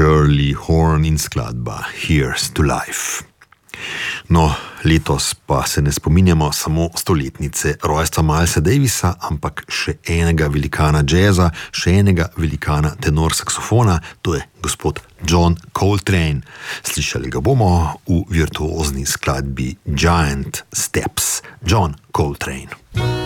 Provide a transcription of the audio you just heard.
Shirley Horn in skladba Here's to Life. No, letos pa se ne spominjamo samo stoletnice rojstva Milesa Davisa, ampak še enega velikana jazza, še enega velikana tenor saksofona, to je gospod John Coltrane. Slišali ga bomo v virtuozni skladbi Giant Steps. John Coltrane.